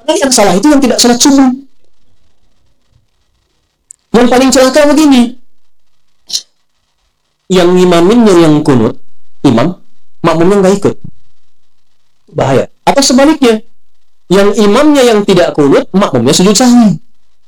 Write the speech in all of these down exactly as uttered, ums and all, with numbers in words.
Nah, yang salah itu yang tidak sholat subuh. Yang paling celaka begini, yang imaminnya yang kunut, imam, makmumnya nggak ikut. Bahaya. Atau sebaliknya, yang imamnya yang tidak kunut, makmumnya sujud sahwi.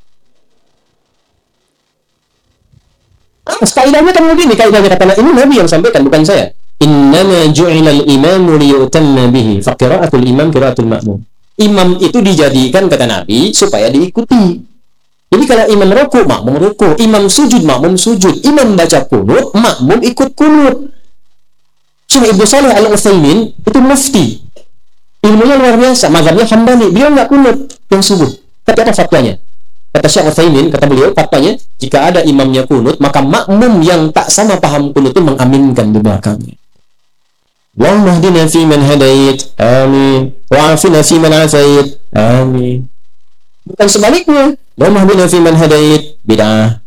Ah, kaidahnya kan begini, kaidahnya kata ini Nabi yang sampaikan, bukan saya. Innama ju'ilal imamu liyutamma bihi, fa qira'atul imam qira'atul makmum. Imam itu dijadikan, kata Nabi, supaya diikuti. Jadi kalau imam ruku, makmum ruku. Imam sujud, makmum sujud. Imam baca kunut, makmum ikut kunut. Syekh Ibnu Shalih Al-Utsaimin itu mufti. Ilmunya luar biasa. Mazhabnya Hambali. Beliau nggak kunut yang subuh. Tapi apa fatwanya? Kata Syekh Utsaimin, kata beliau, fatwanya, jika ada imamnya kunut, maka makmum yang tak sama paham kunut itu mengaminkan di belakangnya. Allahumma hdina fi man hadait, amin. Wa afina fi man afait, amin. Bukan sebaliknya. Allahumma hdina fi man hadait, bid'ah.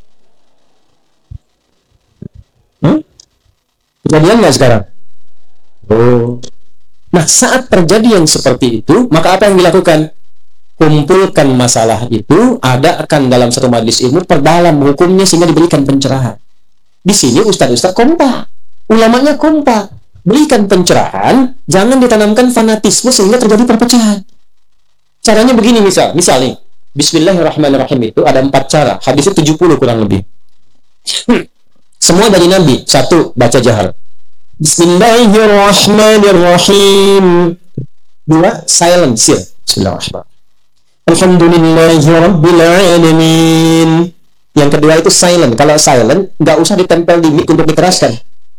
Hmm? Kejadian nggak sekarang? Oh. Nah, saat terjadi yang seperti itu, maka apa yang dilakukan? Kumpulkan masalah itu, adakan dalam satu majelis ilmu, perdalam hukumnya sehingga diberikan pencerahan. Di sini ustaz-ustaz kompak, ulamanya kompak. Berikan pencerahan, jangan ditanamkan fanatisme sehingga terjadi perpecahan. Caranya begini, misal, misal nih, Bismillahirrahmanirrahim itu ada empat cara, hadisnya tujuh puluh kurang lebih. Hmm. Semua dari Nabi. Satu, baca jahar. Bismillahirrahmanirrahim. Dua, silent, sir. Bismillahirrahmanirrahim. Alhamdulillahirrahmanirrahim. Yang kedua itu silent. Kalau silent, nggak usah ditempel di mic untuk dikeraskan.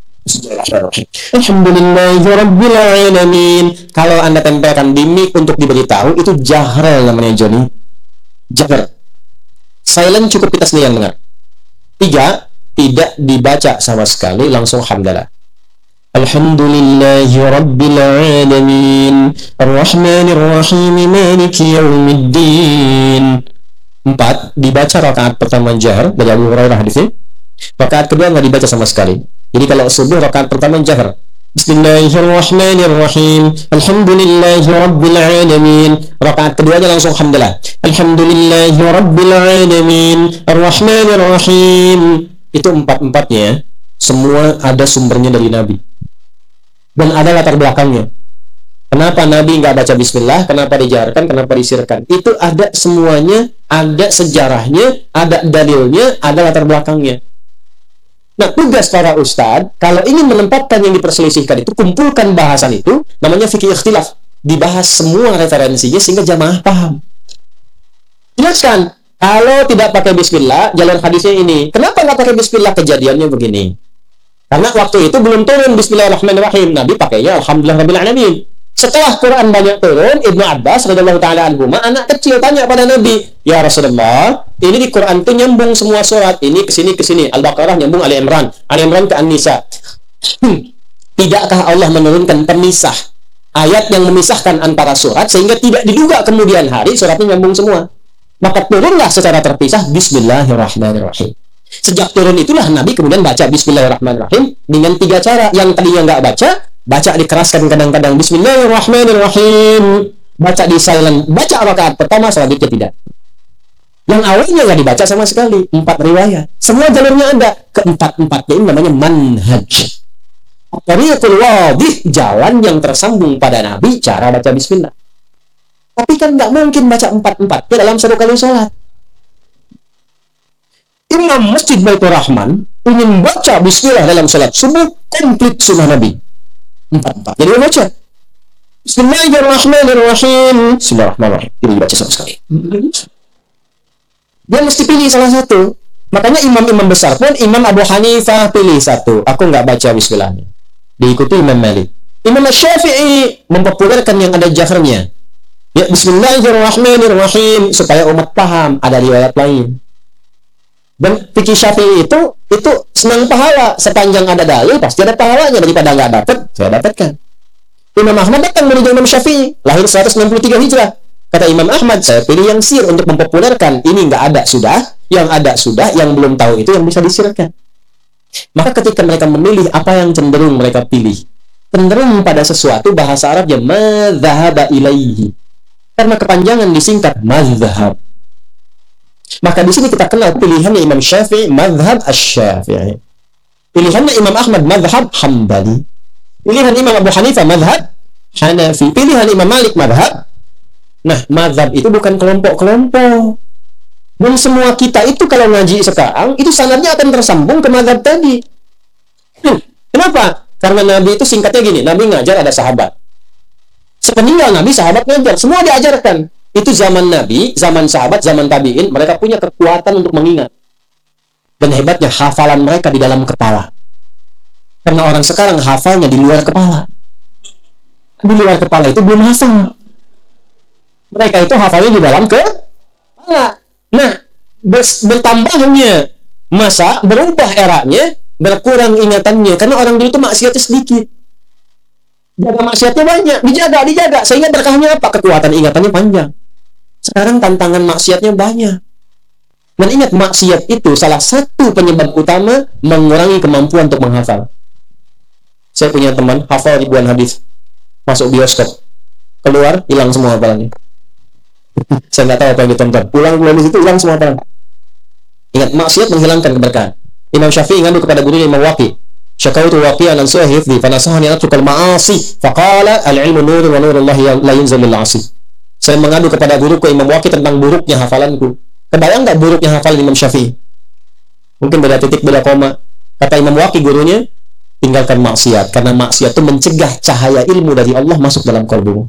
Alhamdulillahirrahmanirrahim. Kalau Anda tempelkan di mic untuk diberitahu, itu jahar namanya, Johnny. Jahar. Silent cukup kita sendiri yang dengar. Tiga, tidak dibaca sama sekali, langsung hamdalah. Alhamdulillahirrabbilalamin Ar-Rahmanirrahim Maliki yaumiddin. Empat, dibaca rakaat pertama jahar dari Abu Hurairah hadisnya. Rakaat kedua nggak dibaca sama sekali. Jadi kalau subuh rakaat pertama jahar. Bismillahirrahmanirrahim Alhamdulillahirrabbilalamin. Rakaat keduanya langsung hamdalah. Alhamdulillahirrabbilalamin Ar-Rahmanirrahim. Itu empat-empatnya semua ada sumbernya dari Nabi. Dan ada latar belakangnya. Kenapa Nabi nggak baca bismillah, kenapa dijaharkan, kenapa disirkan. Itu ada semuanya, ada sejarahnya, ada dalilnya, ada latar belakangnya. Nah, tugas para ustadz, kalau ingin menempatkan yang diperselisihkan itu, kumpulkan bahasan itu, namanya fikih ikhtilaf. Dibahas semua referensinya sehingga jamaah paham. Jelaskan, kalau tidak pakai bismillah, jalur hadisnya ini. Kenapa nggak pakai bismillah? Kejadiannya begini. Karena waktu itu belum turun Bismillahirrahmanirrahim. Nabi pakainya Alhamdulillahirrahmanirrahim. Setelah Quran banyak turun, Ibnu Abbas radhiyallahu ta'ala anhuma, anak kecil tanya pada Nabi, ya Rasulullah, ini di Quran itu nyambung semua surat, ini ke sini ke sini. Al-Baqarah nyambung Ali Imran, Ali Imran ke An-Nisa. Tidakkah Allah menurunkan pemisah, ayat yang memisahkan antara surat sehingga tidak diduga kemudian hari suratnya nyambung semua? Maka turunlah secara terpisah Bismillahirrahmanirrahim. Sejak turun itulah Nabi kemudian baca Bismillahirrahmanirrahim dengan tiga cara. Yang tadinya nggak baca, baca dikeraskan kadang-kadang Bismillahirrahmanirrahim, baca di silent, baca rakaat pertama, selanjutnya tidak. Yang awalnya nggak dibaca sama sekali. Empat riwayat, semua jalurnya ada. Keempat-empatnya ini namanya manhaj, tariqul wadih, jalan yang tersambung pada Nabi cara baca Bismillah. Tapi kan nggak mungkin baca empat-empatnya dalam satu kali sholat. Imam Masjid Baitur Rahman ingin baca Bismillah dalam sholat subuh, komplit sunnah Nabi. Empat-empat. Jadi baca Bismillahirrahmanirrahim. Bismillahirrahmanirrahim. Tidak dibaca sama sekali. Dia mesti pilih salah satu. Makanya imam-imam besar pun, Imam Abu Hanifah pilih satu. Aku nggak baca Bismillahnya. Diikuti Imam Malik. Imam Syafi'i mempopulerkan yang ada jaharnya. Ya, Bismillahirrahmanirrahim, supaya umat paham ada riwayat lain. Dan fikih Syafi'i itu itu senang pahala, sepanjang ada dalil pasti ada pahalanya, daripada nggak dapat saya dapatkan. Imam Ahmad datang menuju Imam Syafi'i, lahir seratus enam puluh tiga Hijrah. Kata Imam Ahmad, saya pilih yang sir untuk mempopulerkan. Ini nggak ada sudah, yang ada sudah, yang belum tahu itu yang bisa disirkan. Maka ketika mereka memilih, apa yang cenderung mereka pilih? Cenderung pada sesuatu bahasa Arabnya madzhaba ilaihi. Karena kepanjangan disingkat mazhab. Maka di sini kita kenal pilihannya Imam Syafi'i, mazhab Asy-Syafi'i. Pilihannya Imam Ahmad, mazhab Hambali. Pilihan Imam Abu Hanifah, mazhab Hanafi. Pilihan Imam Malik, mazhab. Nah, mazhab itu bukan kelompok-kelompok. Dan semua kita itu kalau ngaji sekarang, itu sanadnya akan tersambung ke mazhab tadi. Hmm, kenapa? Karena Nabi itu singkatnya gini, Nabi ngajar ada sahabat. Sepeninggal Nabi, sahabat ngajar. Semua diajarkan. Itu zaman Nabi, zaman sahabat, zaman tabi'in, mereka punya kekuatan untuk mengingat. Dan hebatnya hafalan mereka di dalam kepala. Karena orang sekarang hafalnya di luar kepala. Di luar kepala itu belum hafal. Mereka itu hafalnya di dalam kepala. Nah, bertambahnya masa, berubah eranya, berkurang ingatannya. Karena orang dulu itu maksiatnya sedikit. Jaga maksiatnya banyak, dijaga, dijaga. Sehingga berkahnya apa? Kekuatan ingatannya panjang. Sekarang tantangan maksiatnya banyak. Dan ingat, maksiat itu salah satu penyebab utama mengurangi kemampuan untuk menghafal. Saya punya teman, hafal ribuan hadis. Masuk bioskop. Keluar, hilang semua hafalannya. Saya nggak tahu apa yang ditonton. Pulang pulang di situ, hilang semua hafalan. Ingat, maksiat menghilangkan keberkahan. Imam Syafi'i ngadu kepada gurunya Imam Waqi. Syakautu waqi'an an su'a hifdhi fanasahani an atrukal ma'asi faqala al-ilmu nurun wa nurullahi la yunzalul 'asi. Saya mengadu kepada guruku Imam Waqi tentang buruknya hafalanku. Kebayang enggak buruknya hafalan Imam Syafi'i? Mungkin beda titik, beda koma. Kata Imam Waqi gurunya, tinggalkan maksiat karena maksiat itu mencegah cahaya ilmu dari Allah masuk dalam kalbumu.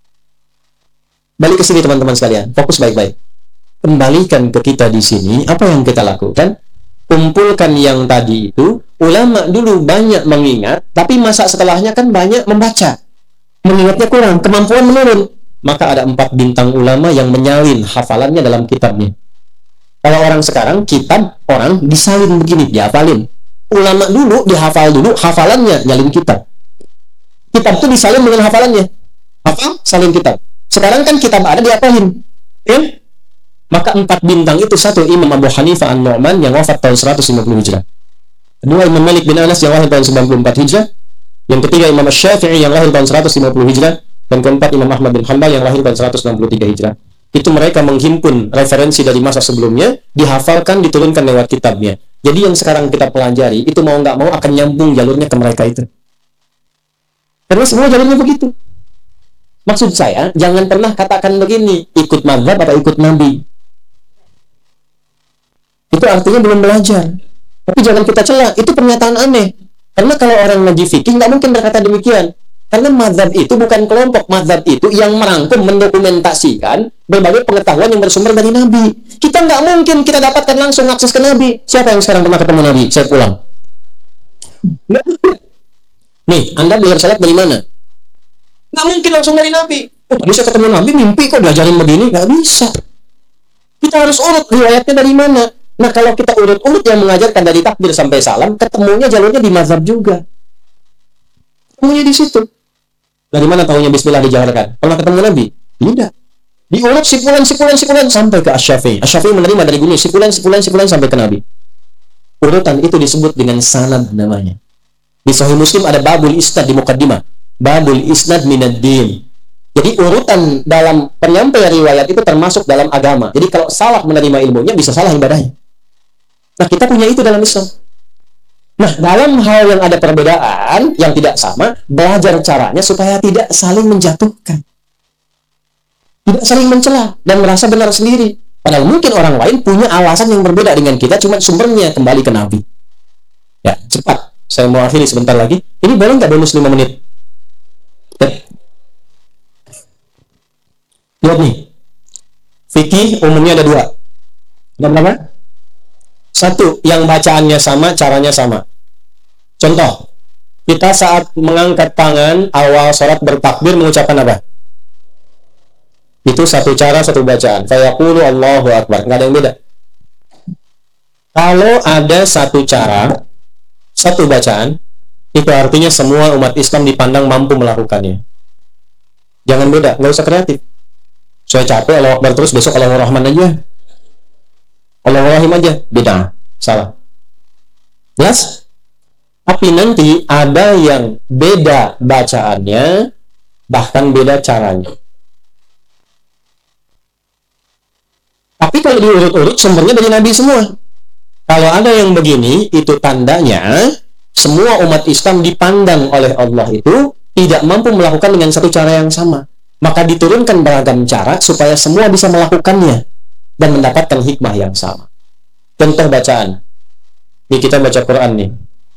Balik ke sini teman-teman sekalian, fokus baik-baik. Kembalikan ke kita di sini, apa yang kita lakukan? Kumpulkan yang tadi itu. Ulama dulu banyak mengingat, tapi masa setelahnya kan banyak membaca. Mengingatnya kurang, kemampuan menurun. Maka ada empat bintang ulama yang menyalin hafalannya dalam kitabnya. Kalau orang sekarang, kitab orang disalin begini, dihafalin. Ulama dulu dihafal dulu, hafalannya nyalin kitab. Kitab itu disalin dengan hafalannya. Hafal, salin kitab. Sekarang kan kitab ada dihafalin. Ya? Maka empat bintang itu, satu Imam Abu Hanifah An-Nu'man yang wafat tahun seratus lima puluh Hijrah. Kedua Imam Malik bin Anas yang lahir tahun sembilan puluh empat Hijrah. Yang ketiga Imam Asy-Syafi'i yang lahir tahun seratus lima puluh Hijrah. Dan keempat Imam Ahmad bin Hanbal yang lahir tahun seratus enam puluh tiga Hijrah. Itu mereka menghimpun referensi dari masa sebelumnya, dihafalkan, diturunkan lewat kitabnya. Jadi yang sekarang kita pelajari, itu mau nggak mau akan nyambung jalurnya ke mereka itu. Karena semua jalurnya begitu. Maksud saya, jangan pernah katakan begini, ikut mazhab atau ikut Nabi. Itu artinya belum belajar. Tapi jangan kita celah, itu pernyataan aneh. Karena kalau orang ngaji fikih nggak mungkin berkata demikian. Karena mazhab itu bukan kelompok, mazhab itu yang merangkum, mendokumentasikan berbagai pengetahuan yang bersumber dari Nabi. Kita nggak mungkin kita dapatkan langsung akses ke Nabi. Siapa yang sekarang pernah ketemu Nabi? Saya pulang. Nih, Anda belajar salat dari mana? Nggak mungkin langsung dari Nabi. Oh, tadi saya ketemu Nabi, mimpi kok diajarin begini? Nggak bisa. Kita harus urut riwayatnya dari mana. Nah, kalau kita urut-urut yang mengajarkan dari takbir sampai salam, ketemunya jalurnya di mazhab juga. Ketemunya di situ. Dari mana tahunya bismillah dijalankan? Pernah ketemu Nabi? Tidak. Diurut sipulan-sipulan-sipulan sampai ke Asy-Syafi'i. Asy-Syafi'i menerima dari guru sipulan-sipulan-sipulan sampai ke Nabi. Urutan itu disebut dengan sanad namanya. Di Sahih Muslim ada babul isnad di muqaddimah. Babul isnad minad din. Jadi urutan dalam penyampaian riwayat itu termasuk dalam agama. Jadi kalau salah menerima ilmunya bisa salah ibadahnya. Nah, kita punya itu dalam Islam. Nah, dalam hal yang ada perbedaan yang tidak sama, belajar caranya supaya tidak saling menjatuhkan. Tidak saling mencela dan merasa benar sendiri. Padahal mungkin orang lain punya alasan yang berbeda dengan kita, cuma sumbernya kembali ke Nabi. Ya, cepat. Saya mau akhiri sebentar lagi. Ini boleh nggak bonus lima menit? Ya. Lihat nih. Fikih umumnya ada dua. Ada berapa? Satu, yang bacaannya sama, caranya sama. Contoh, kita saat mengangkat tangan awal sholat bertakbir mengucapkan apa? Itu satu cara, satu bacaan. Fayaqulu Allahu Akbar. Nggak ada yang beda. Kalau ada satu cara, satu bacaan, itu artinya semua umat Islam dipandang mampu melakukannya. Jangan beda, nggak usah kreatif. Saya capek, Allahu Akbar terus, besok Allahu Rahman aja. Allahu Rahim aja, beda, salah. Jelas? Tapi nanti ada yang beda bacaannya, bahkan beda caranya. Tapi kalau diurut-urut sumbernya dari Nabi semua. Kalau ada yang begini, itu tandanya semua umat Islam dipandang oleh Allah itu tidak mampu melakukan dengan satu cara yang sama. Maka diturunkan beragam cara supaya semua bisa melakukannya dan mendapatkan hikmah yang sama. Contoh bacaan. Ini kita baca Quran nih.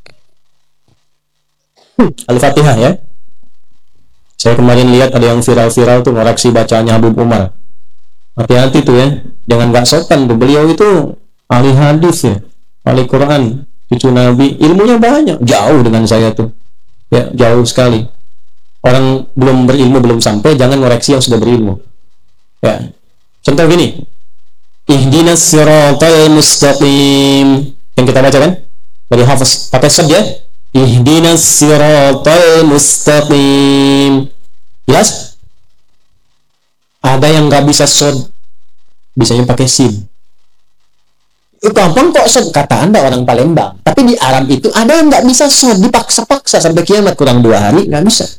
Al-Fatihah ya. Saya kemarin lihat ada yang viral-viral tuh ngoreksi bacaannya Habib Umar. Hati-hati tuh ya, jangan gak sopan tuh. Beliau itu ahli hadis ya, ahli Quran, cucu Nabi, ilmunya banyak, jauh dengan saya tuh. Ya, jauh sekali. Orang belum berilmu belum sampai, jangan ngoreksi yang sudah berilmu. Ya. Contoh gini. Ihdinas siratal mustaqim. Yang kita baca kan? Dari Hafiz, pakai sad ya. Ihdinas siratal mustaqim. Jelas? Ada yang nggak bisa sod, bisanya pakai sin. Itu gampang kok sod, kata Anda orang Palembang. Tapi di Arab itu ada yang nggak bisa sod, dipaksa-paksa sampai kiamat kurang dua hari nggak bisa.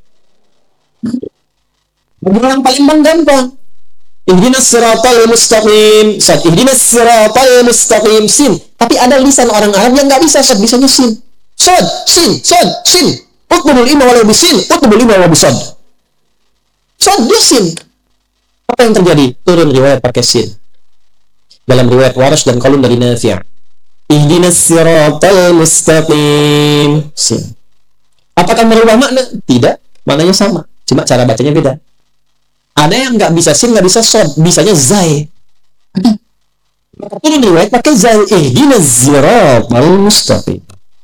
Bagi orang Palembang gampang. Ihdinas siratal mustaqim. Sod, ihdinas siratal mustaqim sin. Tapi ada lisan orang Arab yang nggak bisa sod, bisanya sin. Sod, sin, sod, sin. Utbul ima walau bisin, utbul ima walau bisod. Sod, dia sin. Apa yang terjadi? Turun riwayat pakai sin. Dalam riwayat Waras dan Qalun dari Nafi'. Ihdinas siratal mustaqim. Sin. Apakah merubah makna? Tidak. Maknanya sama. Cuma cara bacanya beda. Ada yang nggak bisa sin, nggak bisa sod. Bisanya zai. Ada. Maka turun riwayat pakai zai. Ihdinas siratal mustaqim.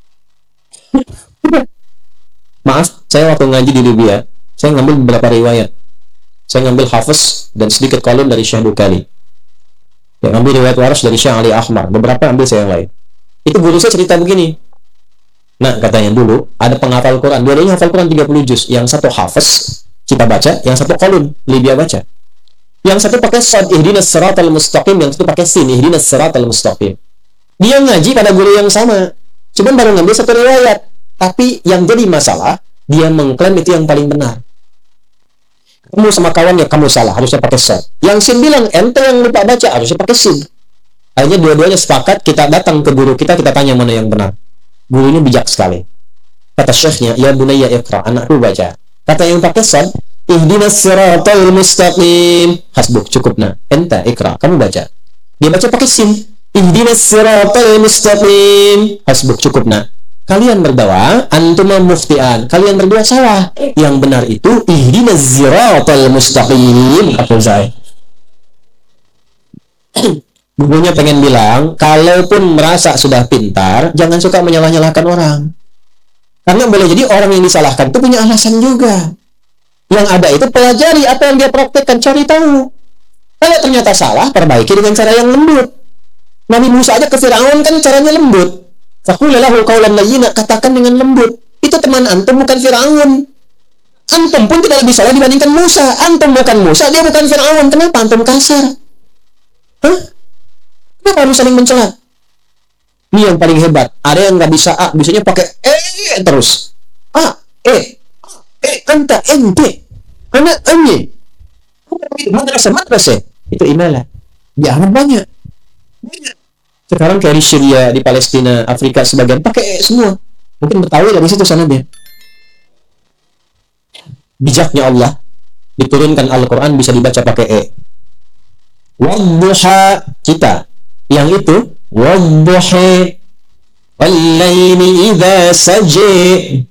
Maaf, saya waktu ngaji di Libya, saya ngambil beberapa riwayat. Saya ngambil Hafiz dan sedikit kolom dari Syekh Dukali. Yang ngambil riwayat Waras dari Syekh Ali Ahmar. Beberapa ambil saya yang lain. Itu guru saya cerita begini. Nah, katanya dulu ada penghafal Quran. Dua-duanya hafal Quran tiga puluh juz. Yang satu Hafiz, kita baca. Yang satu kolom, Libya baca. Yang satu pakai sad, ihdinas siratal mustaqim. Yang satu pakai sin, ihdinas siratal mustaqim. Dia ngaji pada guru yang sama. Cuman baru ngambil satu riwayat. Tapi yang jadi masalah, dia mengklaim itu yang paling benar. Kamu sama kawannya, kamu salah, harusnya pakai sad. Yang sin bilang, ente yang lupa baca, harusnya pakai sin. Akhirnya dua-duanya sepakat, kita datang ke guru kita, kita tanya mana yang benar. Gurunya bijak sekali. Kata syekhnya, ya bunayya iqra, anakku baca. Kata yang pakai sad, ihdinas siratal mustaqim. Hasbuk, cukup nah. Ente iqra, kamu baca. Dia baca pakai sin. Ihdinas siratal mustaqim. Hasbuk, cukup nah. Kalian berdua, antuma muftian. Kalian berdua salah. Yang benar itu ihdinas siratal mustaqim. Kata Zai. Gurunya pengen bilang, kalaupun merasa sudah pintar, jangan suka menyalah-nyalahkan orang. Karena boleh jadi orang yang disalahkan itu punya alasan juga. Yang ada itu pelajari apa yang dia praktekkan, cari tahu. Kalau ternyata salah, perbaiki dengan cara yang lembut. Nabi Musa aja ke Firaun kan caranya lembut. Faqulahu qaulan layyina, katakan dengan lembut. Itu teman antum, bukan Firaun. Antum pun tidak lebih salah dibandingkan Musa. Antum bukan Musa, dia bukan Firaun. Kenapa antum kasar? Hah? Kenapa harus saling mencela? Ini yang paling hebat. Ada yang nggak bisa A, bisanya pakai E terus. A, E, A, E, anta, ente, anak, enye. Madrasah, madrasah. Itu imalah. Di Arab banyak. Banyak. Sekarang kayak di Syria, di Palestina, Afrika sebagian pakai E semua. Mungkin Betawi dari situ sanadnya. Bijaknya Allah, diturunkan Al-Quran bisa dibaca pakai E. Wadduha, kita. Yang itu, wadduha, wallaini idha saji.